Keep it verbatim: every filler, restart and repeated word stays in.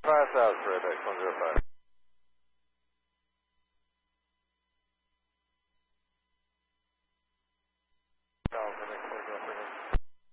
five thousand for F X one zero five.